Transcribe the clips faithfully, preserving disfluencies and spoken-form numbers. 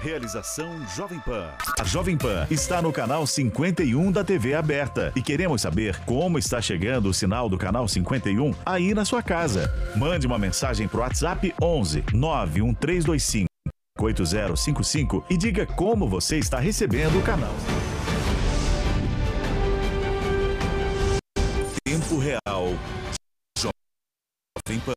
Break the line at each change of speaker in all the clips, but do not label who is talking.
Realização Jovem Pan. A Jovem Pan está no canal cinquenta e um da T V aberta e queremos saber como está chegando o sinal do canal cinquenta e um aí na sua casa. Mande uma mensagem pro WhatsApp onze nove um três dois cinco oito zero cinco cinco e diga como você está recebendo o canal. Tempo real. Jovem Pan.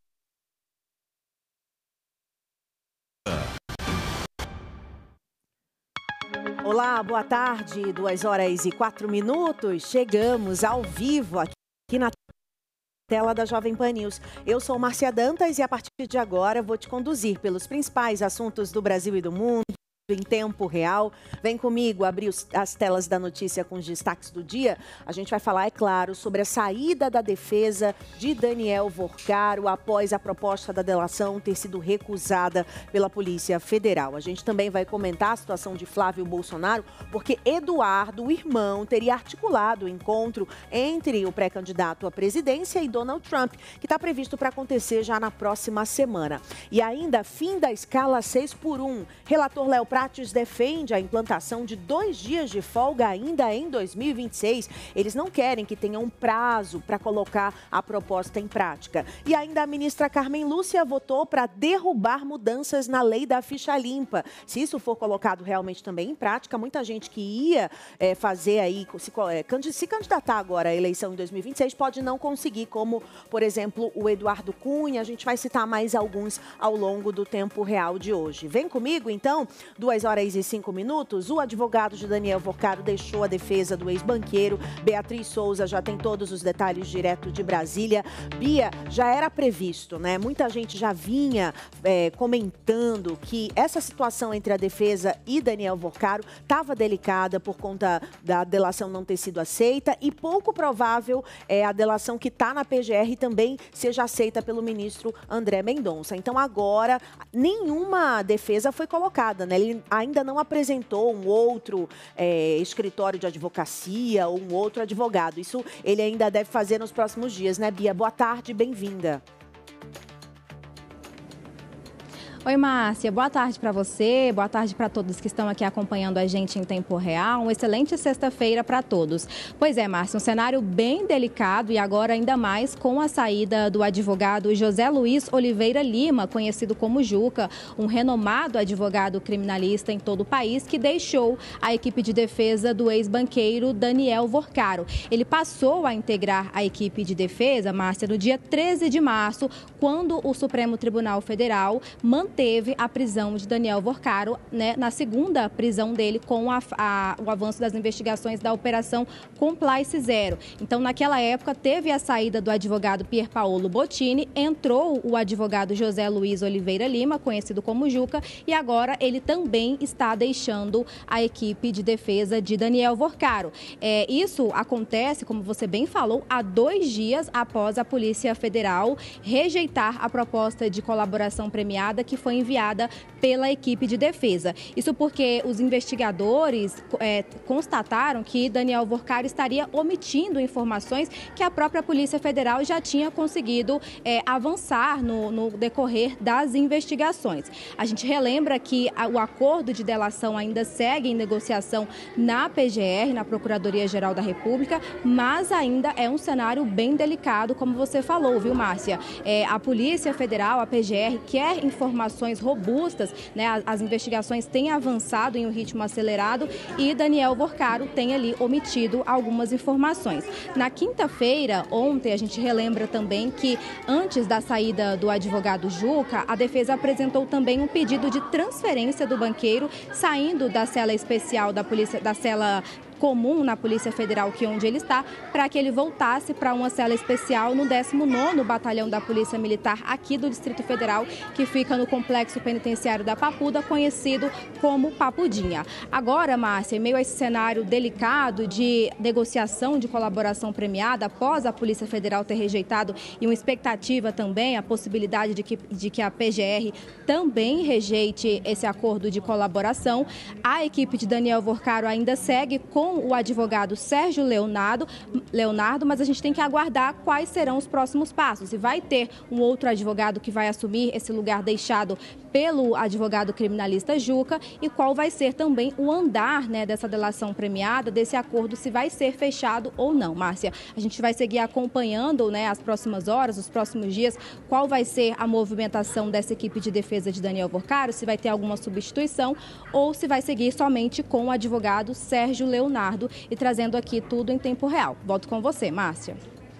Olá, boa tarde, duas horas e quatro minutos. Chegamos ao vivo aqui na tela da Jovem Pan News. Eu sou Márcia Dantas e a partir de agora vou te conduzir pelos principais assuntos do Brasil e do mundo em tempo real. Vem comigo abrir os, as telas da notícia com os destaques do dia. A gente vai falar, é claro, sobre a saída da defesa de Daniel Vorcaro após a proposta da delação ter sido recusada pela Polícia Federal. A gente também vai comentar a situação de Flávio Bolsonaro, porque Eduardo, o irmão, teria articulado o encontro entre o pré-candidato à presidência e Donald Trump, que está previsto para acontecer já na próxima semana. E ainda, fim da escala seis por um. Relator Léo Prates defende a implantação de dois dias de folga ainda em dois mil e vinte e seis. Eles não querem que tenha um prazo para colocar a proposta em prática. E ainda a ministra Carmen Lúcia votou para derrubar mudanças na lei da ficha limpa. Se isso for colocado realmente também em prática, muita gente que ia é, fazer aí, se, é, se candidatar agora à eleição em dois mil e vinte e seis pode não conseguir, como, por exemplo, o Eduardo Cunha. A gente vai citar mais alguns ao longo do tempo real de hoje. Vem comigo, então. Duas horas e cinco minutos, o advogado de Daniel Vorcaro deixou a defesa do ex-banqueiro. Beatriz Souza já tem todos os detalhes direto de Brasília. Bia, já era previsto, né? Muita gente já vinha é, comentando que essa situação entre a defesa e Daniel Vorcaro estava delicada por conta da delação não ter sido aceita e pouco provável é, a delação que está na P G R também seja aceita pelo ministro André Mendonça. Então agora nenhuma defesa foi colocada, né? Ele ainda não apresentou um outro é, escritório de advocacia ou um outro advogado. Isso ele ainda deve fazer nos próximos dias, né, Bia? Boa tarde, bem-vinda.
Oi, Márcia. Boa tarde para você, boa tarde para todos que estão aqui acompanhando a gente em tempo real. Uma excelente sexta-feira para todos. Pois é, Márcia, um cenário bem delicado e agora ainda mais com a saída do advogado José Luiz Oliveira Lima, conhecido como Juca, um renomado advogado criminalista em todo o país que deixou a equipe de defesa do ex-banqueiro Daniel Vorcaro. Ele passou a integrar a equipe de defesa, Márcia, no dia treze de março, quando o Supremo Tribunal Federal manteve teve a prisão de Daniel Vorcaro, né, na segunda prisão dele com a, a, o avanço das investigações da Operação Complice Zero. Então, naquela época, teve a saída do advogado Pier Paolo Bottini, entrou o advogado José Luiz Oliveira Lima, conhecido como Juca, e agora ele também está deixando a equipe de defesa de Daniel Vorcaro. É, isso acontece, como você bem falou, há dois dias após a Polícia Federal rejeitar a proposta de colaboração premiada que foi enviada pela equipe de defesa. Isso porque os investigadores é, constataram que Daniel Vorcaro estaria omitindo informações que a própria Polícia Federal já tinha conseguido é, avançar no, no decorrer das investigações. A gente relembra que a, o acordo de delação ainda segue em negociação na P G R, na Procuradoria-Geral da República, mas ainda é um cenário bem delicado, como você falou, viu, Márcia? É, a Polícia Federal, a P G R, quer informações robustas, né? As, as investigações têm avançado em um ritmo acelerado e Daniel Vorcaro tem ali omitido algumas informações. Na quinta-feira, ontem, a gente relembra também que antes da saída do advogado Juca, a defesa apresentou também um pedido de transferência do banqueiro, saindo da cela especial da polícia, da cela comum na Polícia Federal, que é onde ele está, para que ele voltasse para uma cela especial no décimo nono Batalhão da Polícia Militar aqui do Distrito Federal, que fica no Complexo Penitenciário da Papuda, conhecido como Papudinha. Agora, Márcia, em meio a esse cenário delicado de negociação de colaboração premiada, após a Polícia Federal ter rejeitado e uma expectativa também, a possibilidade de que, de que a P G R também rejeite esse acordo de colaboração, a equipe de Daniel Vorcaro ainda segue com o advogado Sérgio Leonardo, Leonardo, mas a gente tem que aguardar quais serão os próximos passos. E vai ter um outro advogado que vai assumir esse lugar deixado pelo advogado criminalista Juca e qual vai ser também o andar, né, dessa delação premiada, desse acordo, se vai ser fechado ou não. Márcia, a gente vai seguir acompanhando, né, as próximas horas, os próximos dias, qual vai ser a movimentação dessa equipe de defesa de Daniel Vorcaro, se vai ter alguma substituição ou se vai seguir somente com o advogado Sérgio Leonardo e trazendo aqui tudo em tempo real. Volto com você, Márcia.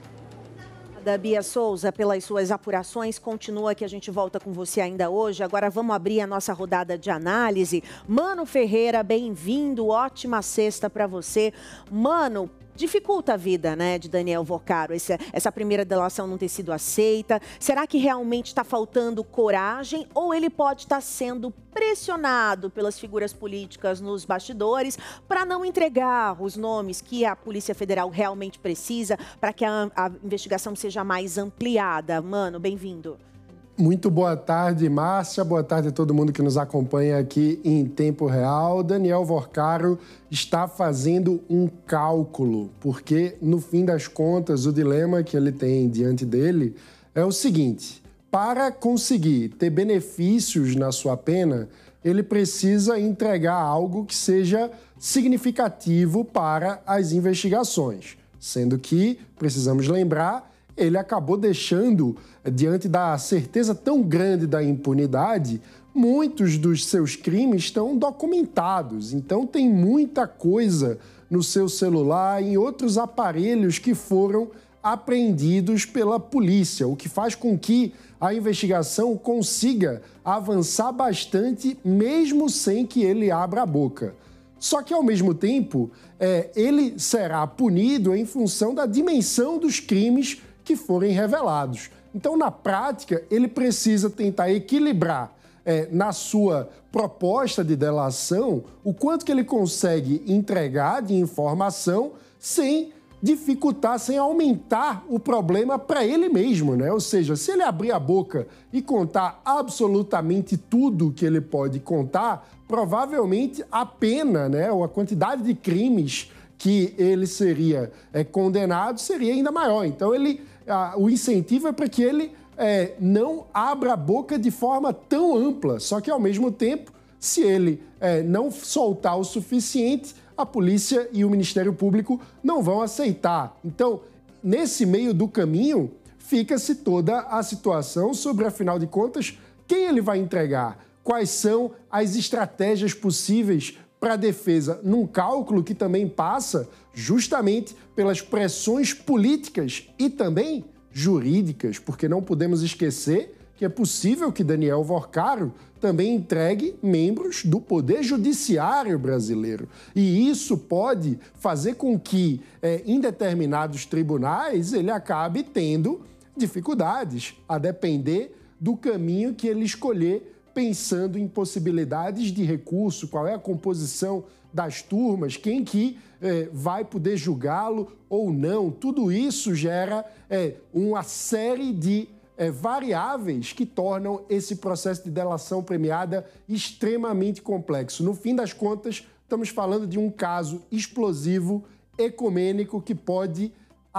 Da Bia Souza, pelas suas apurações, continua que a gente volta com você ainda hoje. Agora vamos abrir a nossa rodada de análise. Mano Ferreira, bem-vindo, ótima sexta para você. Mano, dificulta a vida, né, de Daniel Vorcaro, essa, essa primeira delação não ter sido aceita. Será que realmente está faltando coragem ou ele pode estar sendo pressionado pelas figuras políticas nos bastidores para não entregar os nomes que a Polícia Federal realmente precisa para que a, a investigação seja mais ampliada? Mano, bem-vindo.
Muito boa tarde, Márcia. Boa tarde a todo mundo que nos acompanha aqui em tempo real. Daniel Vorcaro está fazendo um cálculo, porque, no fim das contas, o dilema que ele tem diante dele é o seguinte: para conseguir ter benefícios na sua pena, ele precisa entregar algo que seja significativo para as investigações, sendo que, precisamos lembrar, ele acabou deixando, diante da certeza tão grande da impunidade, muitos dos seus crimes estão documentados. Então, tem muita coisa no seu celular e em outros aparelhos que foram apreendidos pela polícia, o que faz com que a investigação consiga avançar bastante, mesmo sem que ele abra a boca. Só que, ao mesmo tempo, é, ele será punido em função da dimensão dos crimes que forem revelados. Então, na prática, ele precisa tentar equilibrar é, na sua proposta de delação o quanto que ele consegue entregar de informação sem dificultar, sem aumentar o problema para ele mesmo, né? Ou seja, se ele abrir a boca e contar absolutamente tudo que ele pode contar, provavelmente a pena, né, ou a quantidade de crimes que ele seria é, condenado seria ainda maior. Então, ele Ah, o incentivo é para que ele é, não abra a boca de forma tão ampla. Só que, ao mesmo tempo, se ele é, não soltar o suficiente, a polícia e o Ministério Público não vão aceitar. Então, nesse meio do caminho, fica-se toda a situação sobre, afinal de contas, quem ele vai entregar, quais são as estratégias possíveis para a defesa, num cálculo que também passa justamente pelas pressões políticas e também jurídicas, porque não podemos esquecer que é possível que Daniel Vorcaro também entregue membros do Poder Judiciário brasileiro. E isso pode fazer com que, é, em determinados tribunais, ele acabe tendo dificuldades, a depender do caminho que ele escolher, pensando em possibilidades de recurso, qual é a composição das turmas, quem que é, vai poder julgá-lo ou não. Tudo isso gera é, uma série de é, variáveis que tornam esse processo de delação premiada extremamente complexo. No fim das contas, estamos falando de um caso explosivo, ecumênico, que pode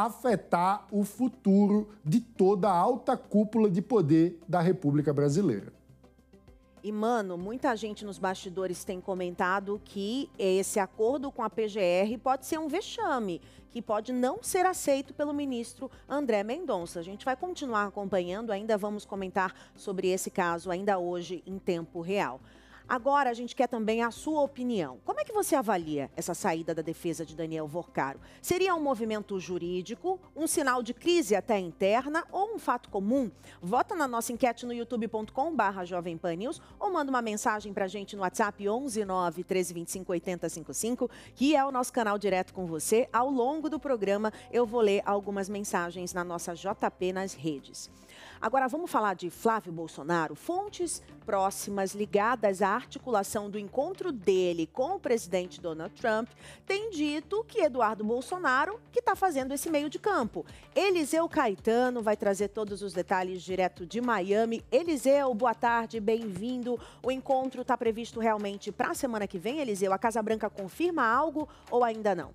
afetar o futuro de toda a alta cúpula de poder da República Brasileira.
E, mano, muita gente nos bastidores tem comentado que esse acordo com a P G R pode ser um vexame, que pode não ser aceito pelo ministro André Mendonça. A gente vai continuar acompanhando, ainda vamos comentar sobre esse caso ainda hoje em tempo real. Agora, a gente quer também a sua opinião. Como é que você avalia essa saída da defesa de Daniel Vorcaro? Seria um movimento jurídico, um sinal de crise até interna ou um fato comum? Vota na nossa enquete no youtube ponto com barra Jovem Pan News ou manda uma mensagem pra gente no WhatsApp onze nove, treze vinte e cinco, oitenta cinquenta e cinco, que é o nosso canal direto com você. Ao longo do programa, eu vou ler algumas mensagens na nossa J P nas redes. Agora, vamos falar de Flávio Bolsonaro. Fontes próximas ligadas à articulação do encontro dele com o presidente Donald Trump têm dito que Eduardo Bolsonaro que está fazendo esse meio de campo. Eliseu Caetano vai trazer todos os detalhes direto de Miami. Eliseu, boa tarde, bem-vindo. O encontro está previsto realmente para a semana que vem, Eliseu? A Casa Branca confirma algo ou ainda não?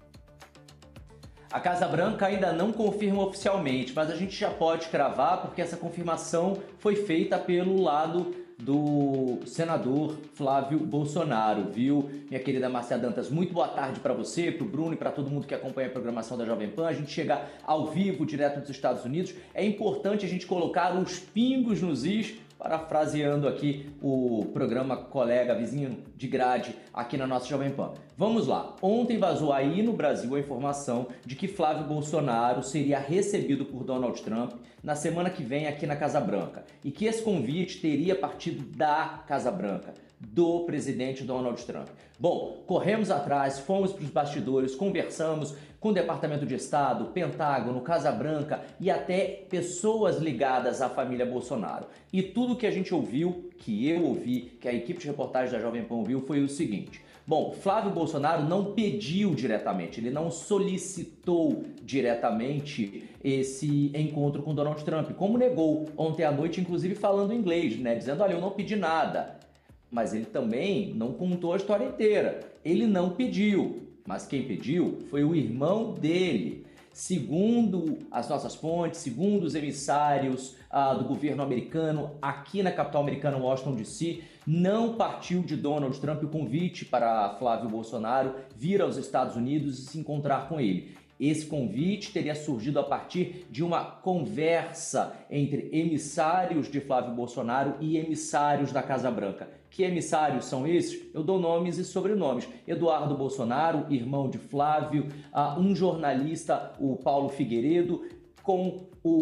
A Casa Branca ainda não confirma oficialmente, mas a gente já pode cravar porque essa confirmação foi feita pelo lado do senador Flávio Bolsonaro, viu? Minha querida Márcia Dantas, muito boa tarde para você, para o Bruno e para todo mundo que acompanha a programação da Jovem Pan. A gente chega ao vivo, direto dos Estados Unidos. É importante a gente colocar os pingos nos is, parafraseando aqui o programa colega, vizinho de grade aqui na nossa Jovem Pan. Vamos lá. Ontem vazou aí no Brasil a informação de que Flávio Bolsonaro seria recebido por Donald Trump na semana que vem aqui na Casa Branca e que esse convite teria partido da Casa Branca, do presidente Donald Trump. Bom, corremos atrás, fomos para os bastidores, conversamos com o Departamento de Estado, Pentágono, Casa Branca e até pessoas ligadas à família Bolsonaro. E tudo que a gente ouviu, que eu ouvi, que a equipe de reportagem da Jovem Pan ouviu, foi o seguinte. Bom, Flávio Bolsonaro não pediu diretamente, ele não solicitou diretamente esse encontro com Donald Trump, como negou ontem à noite, inclusive falando inglês, né? Dizendo, olha, eu não pedi nada. Mas ele também não contou a história inteira. Ele não pediu, mas quem pediu foi o irmão dele. Segundo as nossas fontes, segundo os emissários ah, do governo americano, aqui na capital americana, Washington D C, não partiu de Donald Trump o convite para Flávio Bolsonaro vir aos Estados Unidos e se encontrar com ele. Esse convite teria surgido a partir de uma conversa entre emissários de Flávio Bolsonaro e emissários da Casa Branca. Que emissários são esses? Eu dou nomes e sobrenomes. Eduardo Bolsonaro, irmão de Flávio, um jornalista, o Paulo Figueiredo, com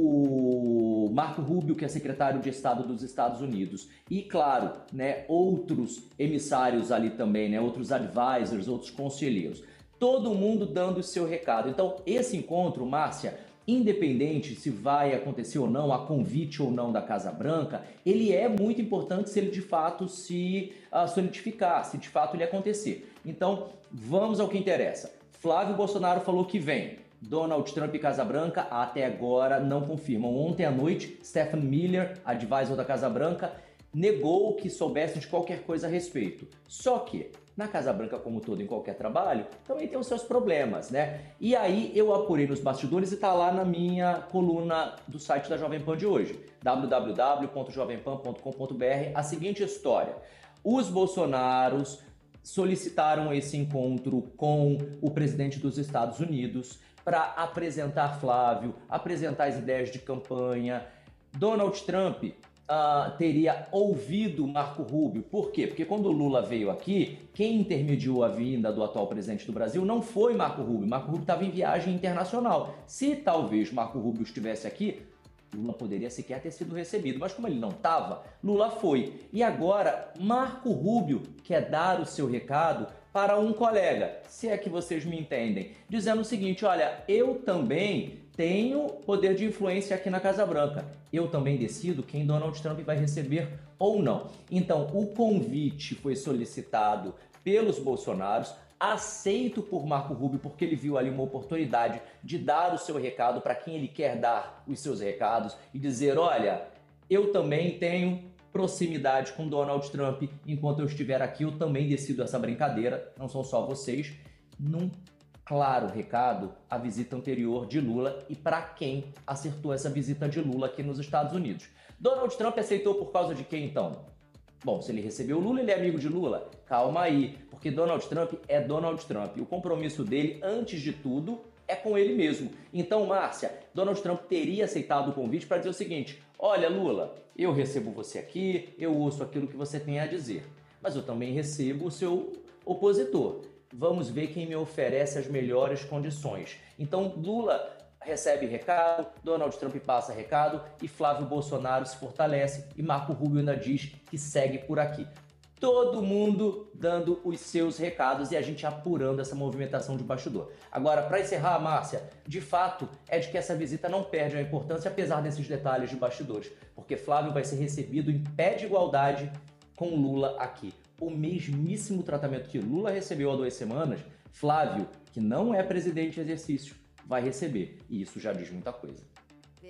o Marco Rubio, que é secretário de Estado dos Estados Unidos. E, claro, né, outros emissários ali também, né, outros advisors, outros conselheiros. Todo mundo dando o seu recado. Então, esse encontro, Márcia, independente se vai acontecer ou não, a convite ou não da Casa Branca, ele é muito importante se ele de fato se uh, solidificar, se de fato ele acontecer. Então, vamos ao que interessa. Flávio Bolsonaro falou que vem. Donald Trump e Casa Branca até agora não confirmam. Ontem à noite, Stephen Miller, advisor da Casa Branca, negou que soubesse de qualquer coisa a respeito. Só que na Casa Branca, como todo em qualquer trabalho, também tem os seus problemas, né? E aí eu apurei nos bastidores e tá lá na minha coluna do site da Jovem Pan de hoje, w w w ponto jovem pan ponto com ponto b r, a seguinte história. Os Bolsonaros solicitaram esse encontro com o presidente dos Estados Unidos para apresentar Flávio, apresentar as ideias de campanha. Donald Trump Uh, teria ouvido Marco Rubio. Por quê? Porque quando o Lula veio aqui, quem intermediou a vinda do atual presidente do Brasil não foi Marco Rubio. Marco Rubio estava em viagem internacional. Se talvez Marco Rubio estivesse aqui, Lula poderia sequer ter sido recebido. Mas como ele não estava, Lula foi. E agora, Marco Rubio quer dar o seu recado para um colega, se é que vocês me entendem, dizendo o seguinte, olha, eu também tenho poder de influência aqui na Casa Branca. Eu também decido quem Donald Trump vai receber ou não. Então, o convite foi solicitado pelos Bolsonaros, aceito por Marco Rubio, porque ele viu ali uma oportunidade de dar o seu recado para quem ele quer dar os seus recados e dizer, olha, eu também tenho proximidade com Donald Trump, enquanto eu estiver aqui eu também decido essa brincadeira, não são só vocês, num claro recado à visita anterior de Lula e para quem acertou essa visita de Lula aqui nos Estados Unidos. Donald Trump aceitou por causa de quem então? Bom, se ele recebeu Lula, ele é amigo de Lula? Calma aí, porque Donald Trump é Donald Trump. O compromisso dele, antes de tudo, é com ele mesmo. Então, Márcia, Donald Trump teria aceitado o convite para dizer o seguinte, olha, Lula, eu recebo você aqui, eu ouço aquilo que você tem a dizer, mas eu também recebo o seu opositor. Vamos ver quem me oferece as melhores condições. Então, Lula recebe recado, Donald Trump passa recado e Flávio Bolsonaro se fortalece e Marco Rubio ainda diz que segue por aqui. Todo mundo dando os seus recados e a gente apurando essa movimentação de bastidor. Agora, para encerrar, Márcia, de fato é de que essa visita não perde a importância apesar desses detalhes de bastidores, porque Flávio vai ser recebido em pé de igualdade com Lula aqui. O mesmíssimo tratamento que Lula recebeu há duas semanas, Flávio, que não é presidente em exercício, vai receber. E isso já diz muita coisa.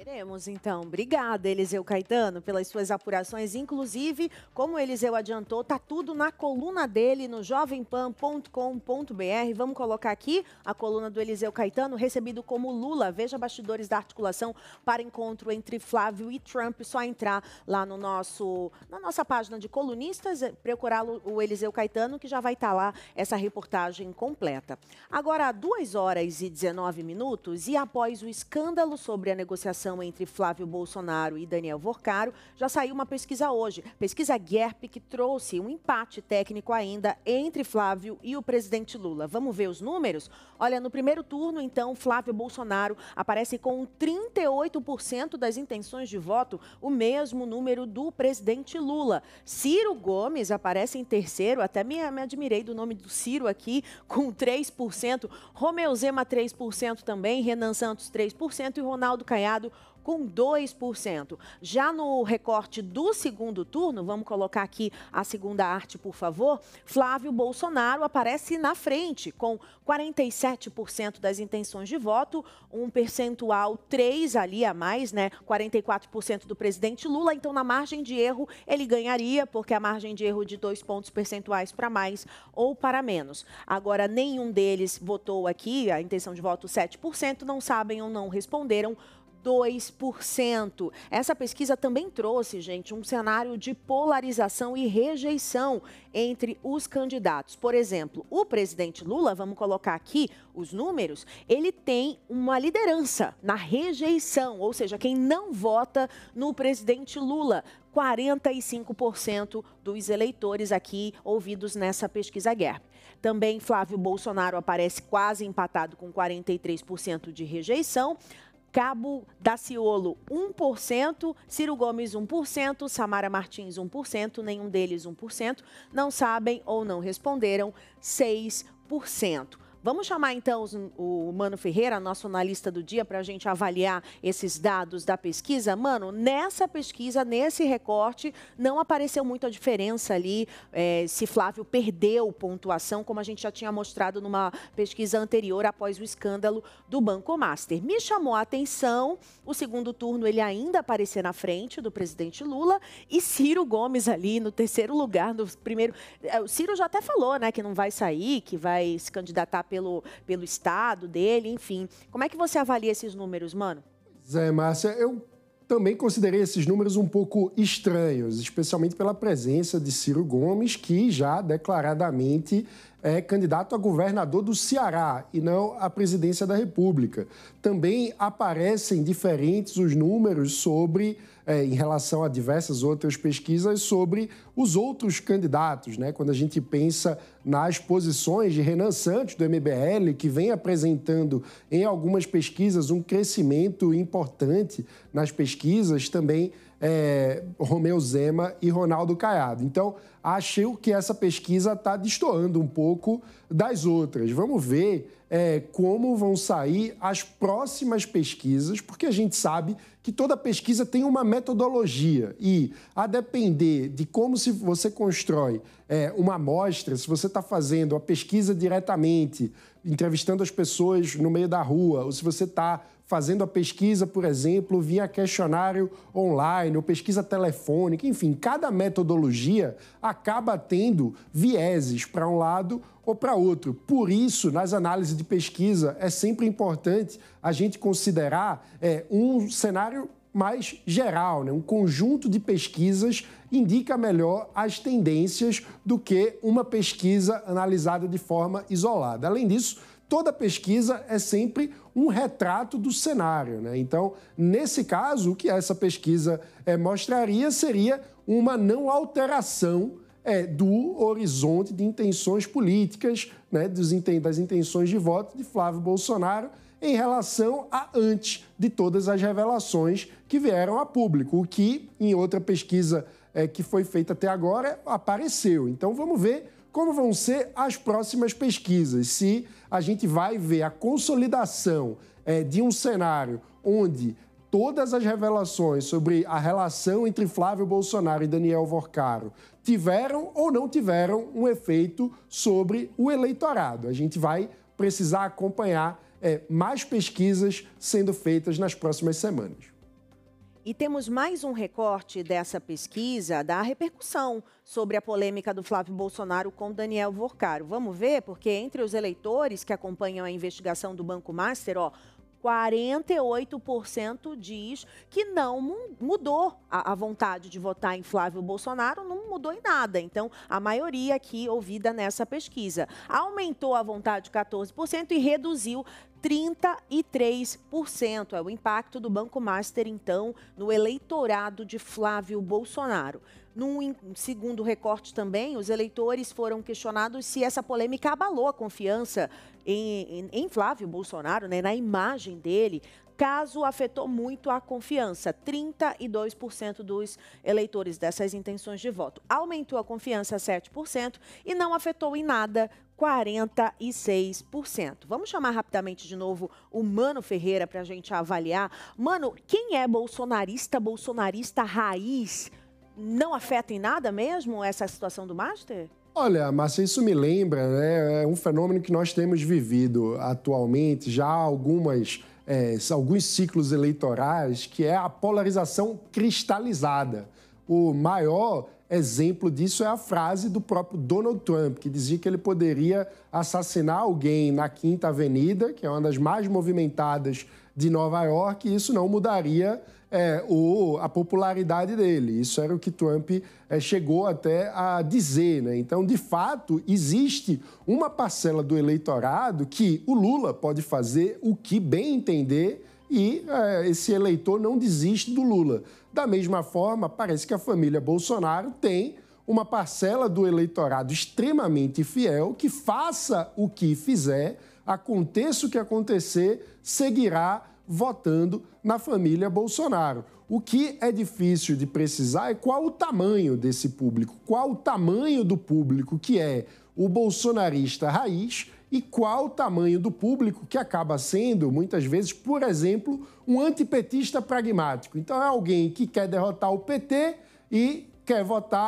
Veremos, então. Obrigada, Eliseu Caetano, pelas suas apurações. Inclusive, como o Eliseu adiantou, tá tudo na coluna dele no jovem pan ponto com ponto b r. Vamos colocar aqui a coluna do Eliseu Caetano, recebido como Lula. Veja bastidores da articulação para encontro entre Flávio e Trump. Só entrar lá no nosso, na nossa página de colunistas, procurar o Eliseu Caetano, que já vai estar lá essa reportagem completa. Agora, duas horas e dezenove minutos, e após o escândalo sobre a negociação entre Flávio Bolsonaro e Daniel Vorcaro, já saiu uma pesquisa hoje, pesquisa G E R P, que trouxe um empate técnico ainda entre Flávio e o presidente Lula. Vamos ver os números? Olha, no primeiro turno, então, Flávio Bolsonaro aparece com trinta e oito por cento das intenções de voto, o mesmo número do presidente Lula. Ciro Gomes aparece em terceiro, até me, me admirei do nome do Ciro aqui, com três por cento. Romeu Zema, três por cento também, Renan Santos, três por cento e Ronaldo Caiado, com dois por cento. Já no recorte do segundo turno, vamos colocar aqui a segunda arte, por favor, Flávio Bolsonaro aparece na frente, com quarenta e sete por cento das intenções de voto, um percentual três ali a mais, né? quarenta e quatro por cento do presidente Lula. Então, na margem de erro, ele ganharia, porque a margem de erro de dois pontos percentuais para mais ou para menos. Agora, nenhum deles votou aqui, a intenção de voto sete por cento, não sabem ou não responderam, dois por cento. Essa pesquisa também trouxe, gente, um cenário de polarização e rejeição entre os candidatos. Por exemplo, o presidente Lula, vamos colocar aqui os números, ele tem uma liderança na rejeição, ou seja, quem não vota no presidente Lula. quarenta e cinco por cento dos eleitores aqui ouvidos nessa pesquisa G E R P. Também Flávio Bolsonaro aparece quase empatado com quarenta e três por cento de rejeição. Cabo Daciolo, um por cento, Ciro Gomes, um por cento, Samara Martins, um por cento, nenhum deles, um por cento, não sabem ou não responderam, seis por cento. Vamos chamar, então, o Mano Ferreira, nosso analista do dia, para a gente avaliar esses dados da pesquisa. Mano, nessa pesquisa, nesse recorte, não apareceu muito a diferença ali, é, se Flávio perdeu pontuação, como a gente já tinha mostrado numa pesquisa anterior, após o escândalo do Banco Master. Me chamou a atenção, o segundo turno, ele ainda aparecer na frente do presidente Lula, e Ciro Gomes ali no terceiro lugar, no primeiro... O Ciro já até falou, né, que não vai sair, que vai se candidatar Pelo, pelo estado dele, enfim. Como é que você avalia esses números, Mano?
Zé, Márcia, eu também considerei esses números um pouco estranhos, especialmente pela presença de Ciro Gomes, que já declaradamente é candidato a governador do Ceará e não à presidência da República. Também aparecem diferentes os números sobre, é, em relação a diversas outras pesquisas, sobre os outros candidatos, né? Quando a gente pensa nas posições de Renan Santos, do M B L, que vem apresentando em algumas pesquisas um crescimento importante nas pesquisas, também é, Romeu Zema e Ronaldo Caiado. Então, acho que essa pesquisa está destoando um pouco das outras. Vamos ver é, como vão sair as próximas pesquisas, porque a gente sabe que toda pesquisa tem uma metodologia e, a depender de como se você constrói é, uma amostra, se você está fazendo a pesquisa diretamente, entrevistando as pessoas no meio da rua, ou se você está fazendo a pesquisa, por exemplo, via questionário online ou pesquisa telefônica, enfim, cada metodologia acaba tendo vieses para um lado ou para outro. Por isso, nas análises de pesquisa, é sempre importante a gente considerar é, um cenário mais geral, né? Um conjunto de pesquisas indica melhor as tendências do que uma pesquisa analisada de forma isolada. Além disso, toda pesquisa é sempre um retrato do cenário, né? Então, nesse caso, o que essa pesquisa é, mostraria seria uma não alteração é, do horizonte de intenções políticas, né, dos, das intenções de voto de Flávio Bolsonaro em relação a antes de todas as revelações que vieram a público, o que, em outra pesquisa é, que foi feita até agora, apareceu. Então, vamos ver como vão ser as próximas pesquisas, se a gente vai ver a consolidação é, de um cenário onde todas as revelações sobre a relação entre Flávio Bolsonaro e Daniel Vorcaro tiveram ou não tiveram um efeito sobre o eleitorado. A gente vai precisar acompanhar é, mais pesquisas sendo feitas nas próximas semanas.
E temos mais um recorte dessa pesquisa da repercussão sobre a polêmica do Flávio Bolsonaro com Daniel Vorcaro. Vamos ver? Porque entre os eleitores que acompanham a investigação do Banco Master, ó, quarenta e oito por cento diz que não mudou a, a vontade de votar em Flávio Bolsonaro, não mudou em nada. Então, a maioria aqui ouvida nessa pesquisa. Aumentou a vontade quatorze por cento e reduziu trinta e três por cento. É o impacto do Banco Master, então, no eleitorado de Flávio Bolsonaro. Num segundo recorte também, os eleitores foram questionados se essa polêmica abalou a confiança em, em, em Flávio Bolsonaro, né, na imagem dele, caso afetou muito a confiança. trinta e dois por cento dos eleitores dessas intenções de voto. Aumentou a confiança sete por cento e não afetou em nada quarenta e seis por cento. Vamos chamar rapidamente de novo o Mano Ferreira para a gente avaliar. Mano, quem é bolsonarista, bolsonarista raiz, não afeta em nada mesmo essa situação do Master?
Olha, Márcia, isso me lembra, né, é um fenômeno que nós temos vivido atualmente, já há algumas, é, alguns ciclos eleitorais, que é a polarização cristalizada. O maior exemplo disso é a frase do próprio Donald Trump, que dizia que ele poderia assassinar alguém na Quinta Avenida, que é uma das mais movimentadas de Nova York, e isso não mudaria é, o, a popularidade dele. Isso era o que Trump é, chegou até a dizer, né? Então, de fato, existe uma parcela do eleitorado que o Lula pode fazer o que bem entender e é, esse eleitor não desiste do Lula. Da mesma forma, parece que a família Bolsonaro tem uma parcela do eleitorado extremamente fiel que, faça o que fizer, aconteça o que acontecer, seguirá votando na família Bolsonaro. O que é difícil de precisar é qual o tamanho desse público, qual o tamanho do público que é o bolsonarista raiz e qual o tamanho do público que acaba sendo, muitas vezes, por exemplo, um antipetista pragmático. Então, é alguém que quer derrotar o P T e quer votar